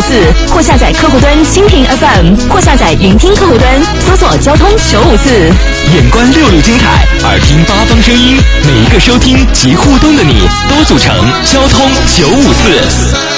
954，或下载客户端蜻蜓 FM， 或下载云听客户端，搜索交通954。 眼观六路精彩，耳听八方声音，每一个收听及互动的你，都组成交通954。